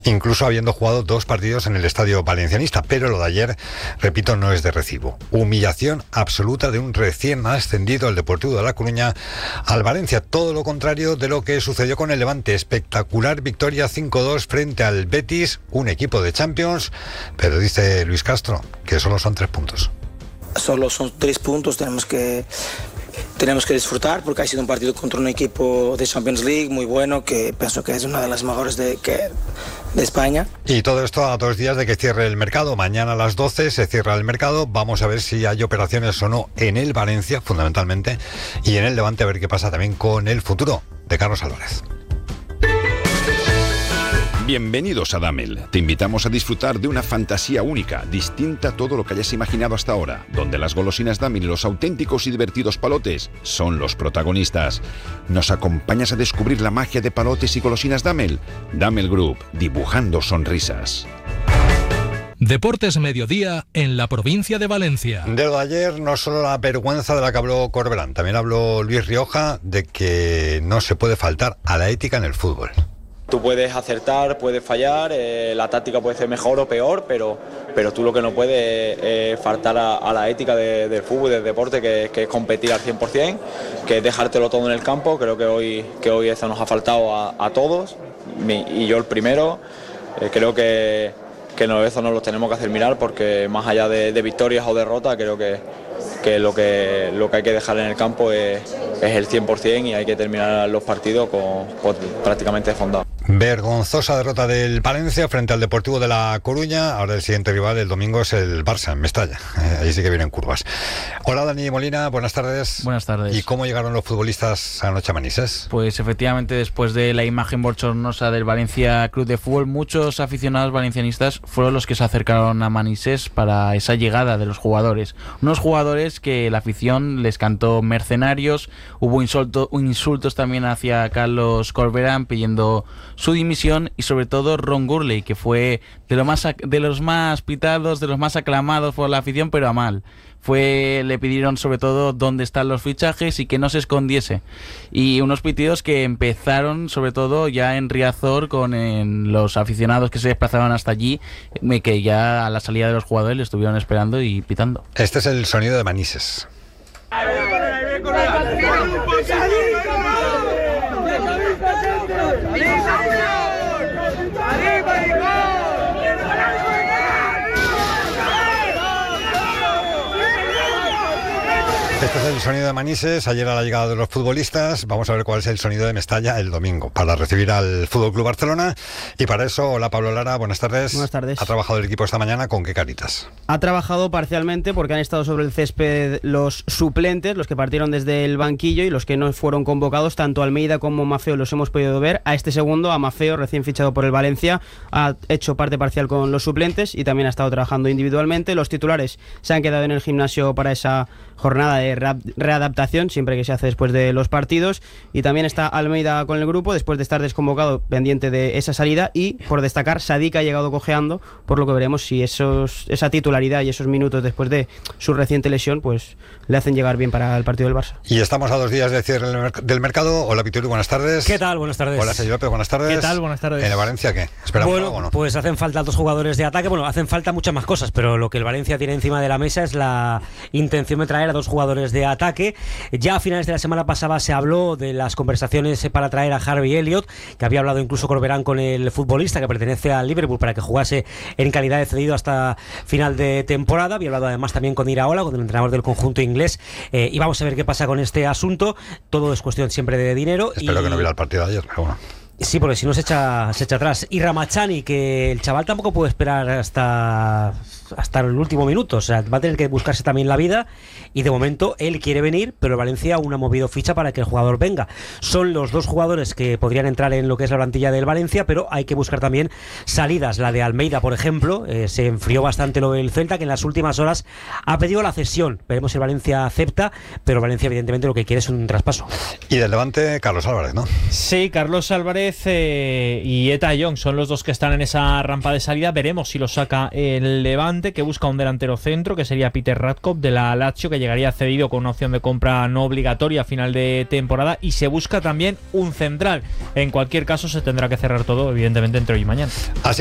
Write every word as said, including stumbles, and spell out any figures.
incluso habiendo jugado dos partidos en el estadio valencianista, pero lo de ayer, repito, no es de recibo. Humillación absoluta de un recién ascendido, el Deportivo de La Coruña, al Valencia, todo lo contrario de lo que sucedió con el Levante. Espectacular victoria cinco dos frente al Betis, un equipo de Champions, pero dice Luis Castro que solo son tres puntos. Solo son tres puntos, tenemos que tenemos que disfrutar porque ha sido un partido contra un equipo de Champions League muy bueno, que pienso que es una de las mejores de, que, de España. Y todo esto a dos días de que cierre el mercado. Mañana a las doce se cierra el mercado. Vamos a ver si hay operaciones o no en el Valencia, fundamentalmente, y en el Levante, a ver qué pasa también con el futuro de Carlos Álvarez. Bienvenidos a Damel. Te invitamos a disfrutar de una fantasía única, distinta a todo lo que hayas imaginado hasta ahora, donde las golosinas Damel y los auténticos y divertidos palotes son los protagonistas. ¿Nos acompañas a descubrir la magia de palotes y golosinas Damel? Damel Group, dibujando sonrisas. Deportes Mediodía en la provincia de Valencia. De lo de ayer, no solo la vergüenza de la que habló Corberán, también habló Luis Rioja de que no se puede faltar a la ética en el fútbol. Tú puedes acertar, puedes fallar, eh, la táctica puede ser mejor o peor, pero, pero tú lo que no puedes es eh, faltar a, a la ética de, del fútbol y del deporte, que, que es competir al cien por ciento, que es dejártelo todo en el campo. Creo que hoy, que hoy eso nos ha faltado a, a todos, mi, y yo el primero. Eh, creo que, que no, eso nos lo tenemos que hacer mirar, porque más allá de, de victorias o derrotas, creo que, que, lo que lo que hay que dejar en el campo es, es el cien por ciento, y hay que terminar los partidos con, con prácticamente fondado. Vergonzosa derrota del Valencia frente al Deportivo de La Coruña. Ahora el siguiente rival el domingo es el Barça, en Mestalla. Eh, ahí sí que vienen curvas. Hola Dani Molina, buenas tardes. Buenas tardes. ¿Y cómo llegaron los futbolistas anoche a Manises? Pues efectivamente, después de la imagen bochornosa del Valencia Club de Fútbol, muchos aficionados valencianistas fueron los que se acercaron a Manises para esa llegada de los jugadores. Unos jugadores que la afición les cantó mercenarios. Hubo insulto, insultos también hacia Carlos Corberán pidiendo su dimisión, y sobre todo Ron Gurley, que fue de, lo más, de los más pitados, de los más aclamados por la afición, pero a mal. Fue, le pidieron sobre todo dónde están los fichajes y que no se escondiese. Y unos pitidos que empezaron sobre todo ya en Riazor con en los aficionados que se desplazaban hasta allí, que ya a la salida de los jugadores le estuvieron esperando y pitando. Este es el sonido de Manises. Este es el sonido de Manises, ayer a la llegada de los futbolistas. Vamos a ver cuál es el sonido de Mestalla el domingo, para recibir al F C Barcelona. Y para eso, hola Pablo Lara, buenas tardes. Buenas tardes. ¿Ha trabajado el equipo esta mañana? ¿Con qué caritas? Ha trabajado parcialmente porque han estado sobre el césped los suplentes, los que partieron desde el banquillo y los que no fueron convocados. Tanto Almeida como Maffeo los hemos podido ver. A este segundo, a Maffeo, recién fichado por el Valencia, ha hecho parte parcial con los suplentes y también ha estado trabajando individualmente. Los titulares se han quedado en el gimnasio para esa jornada de readaptación, siempre que se hace después de los partidos. Y también está Almeida con el grupo, después de estar desconvocado, pendiente de esa salida. Y por destacar, Sadik ha llegado cojeando, por lo que veremos si esos, esa titularidad y esos minutos después de su reciente lesión pues le hacen llegar bien para el partido del Barça. Y estamos a dos días de cierre del mercado. Hola Pitori, buenas tardes. ¿Qué tal? Buenas tardes. Hola Sergio López, buenas tardes. ¿Qué tal? Buenas tardes. ¿En el Valencia qué? ¿Esperamos bueno, algo o no? Pues hacen falta dos jugadores de ataque. Bueno, hacen falta muchas más cosas, pero lo que el Valencia tiene encima de la mesa es la intención de traer a dos jugadores de ataque. Ya a finales de la semana pasada se habló de las conversaciones para traer a Harvey Elliott, que había hablado incluso Corberán con el futbolista que pertenece al Liverpool para que jugase en calidad de cedido hasta final de temporada. Había hablado además también con Iraola, con el entrenador del conjunto inglés, eh, y vamos a ver qué pasa con este asunto. Todo es cuestión siempre de dinero. Espero y... que no viera el partido de ayer, pero bueno. Sí, porque si no se echa, se echa atrás. Y Ramachani, que el chaval tampoco puede esperar hasta, hasta el último minuto. O sea, va a tener que buscarse también la vida. Y de momento él quiere venir, pero Valencia aún ha movido ficha para que el jugador venga. Son los dos jugadores que podrían entrar en lo que es la plantilla del Valencia, pero hay que buscar también salidas. La de Almeida, por ejemplo, eh, se enfrió bastante lo del Celta, que en las últimas horas ha pedido la cesión. Veremos si el Valencia acepta, pero Valencia evidentemente lo que quiere es un traspaso. Y del Levante, Carlos Álvarez, ¿no? Sí, Carlos Álvarez Álvarez eh, y Eta Young son los dos que están en esa rampa de salida. Veremos si lo saca el Levante, que busca un delantero centro, que sería Peter Radkov de la Lazio, que llegaría cedido con una opción de compra no obligatoria a final de temporada, y se busca también un central. En cualquier caso se tendrá que cerrar todo, evidentemente, entre hoy y mañana. Así